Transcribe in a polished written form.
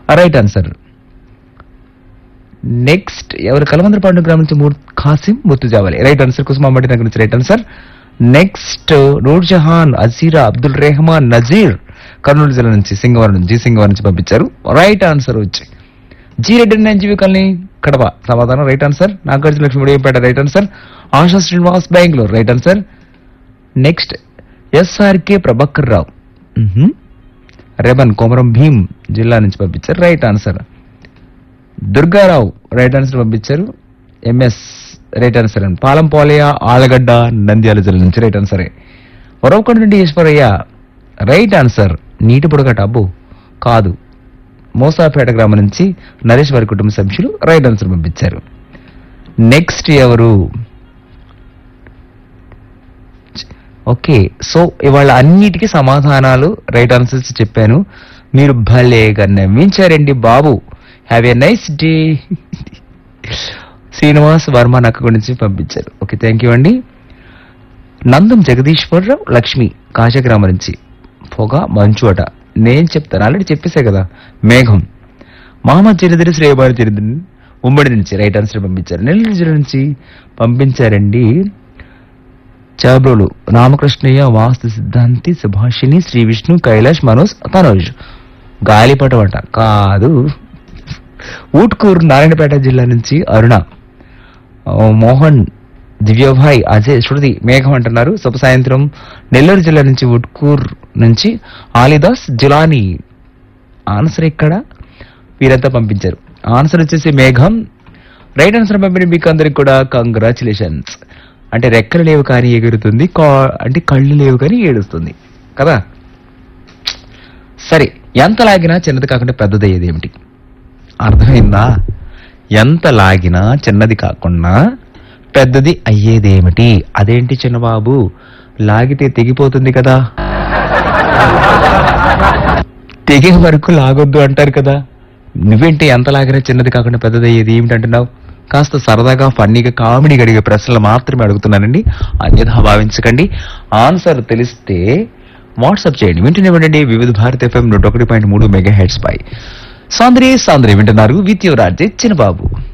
Right answer. Next ఎవరు? కలమందర పాండు గ్రామం నుంచి ఖాసిం ముత్తుజావాలి. Right answer. కుసుమాంబటి నగర్ నుంచి right answer. Next Noor Jahan, అజీరా, Abdul Rahman, Nazir Kurnool జిల్లా నుంచి సింగవరం నుంచి పంపించారు. రైట్ ఆన్సర్ వచ్చి జి రెడ్డి ఎన్జీవి కాలనీ కడప. సమాధానం right answer. Nagarjuna Lakshmi Udayampeta right answer. ASHA Srinivas Bengaluru right answer. Next SRK Prabhakar Rao Reuben Komaram Bheem జిల్లా నుంచి పంపించారు. Right answer. Durgarao right answer పంపించారు. MS right answer. అండి పాలంపోలయ ఆలగడ్డ నంద్యాల జిల్లా నుంచి రైట్ ఆన్సరే. వరవకొండ నుండి ఈశ్వరయ్య రైట్ ఆన్సర్. నీటి పొడగట అబ్బు కాదు. మోసాపేట గ్రామం నుంచి నరేష్ వారి కుటుంబ సభ్యులు రైట్ ఆన్సర్ పంపించారు. నెక్స్ట్ ఎవరు? ఓకే, సో ఇవాళ అన్నిటికీ సమాధానాలు రైట్ ఆన్సర్స్ చెప్పాను. మీరు భలేగా నవ్వించారండి బాబు. Have a nice day. Srinivas Varma నక్క నుంచి పంపించారు. ఓకే, థ్యాంక్ యూ అండి. నందం జగదీశ్వరరావు లక్ష్మి కాశగ్రామం నుంచి పొగ మంచు అట. నేను చెప్తాను, ఆల్రెడీ చెప్పేసే కదా. మేఘం. మహమ్మద్ చరిత్ర శ్రేయబారి చరిత్ర ఉమ్మడి నుంచి రైట్ ఆన్సర్ పంపించారు. నెల్లూరు జిల్లా నుంచి పంపించారండి. చాబ్రోలు రామకృష్ణయ్య, వాస్తు సిద్ధాంతి, సుభాషిణి, శ్రీ విష్ణు, కైలాష్, మనోజ్, తనోజ్. గాలిపటం అంట కాదు. ఊట్కూరు నారాయణపేట జిల్లా నుంచి అరుణ, మోహన్, దివ్యభాయ్, అజయ్, శృతి. మేఘం అంటున్నారు. శుభ సాయంత్రం. నెల్లూరు జిల్లా నుంచి ఉట్కూర్ నుంచి ఆలిదాస్ జులానీ. ఆన్సర్ ఇక్కడ వీరంతా పంపించారు. ఆన్సర్ వచ్చేసి మేఘం. రైట్ ఆన్సర్ పంపిన మీకు అందరికి కూడా కంగ్రాచులేషన్స్. అంటే రెక్కలు లేవు కానీ ఎగురుతుంది, అంటే కళ్ళు లేవు కానీ ఏడుస్తుంది కదా. సరే, ఎంత లాగినా చిన్నది కాకుండా పెద్దది అయ్యేది ఏమిటి? అర్థమైందా? ఎంత లాగినా చిన్నది కాకుండా పెద్దది అయ్యేదేమిటి? అదేంటి చిన్నబాబు? లాగితే తెగిపోతుంది కదా. తెగే వరకు లాగొద్దు అంటారు కదా. నువ్వేంటి ఎంత లాగినా చిన్నది కాకుండా పెద్దది అయ్యేది ఏమిటంటున్నావు? కాస్త సరదాగా ఫన్నీగా కామెడీ అడిగే ప్రశ్నలు మాత్రమే అడుగుతున్నానండి, అన్యథా భావించకండి. ఆన్సర్ తెలిస్తే వాట్సాప్ చేయండి. వింటూనే వివిధ భారత్ FM 101.3 మెగాహెర్ట్జ్ పై సాంద్రే వింటున్నారు విత్ యువర్ ఆర్జే చిన్నబాబు.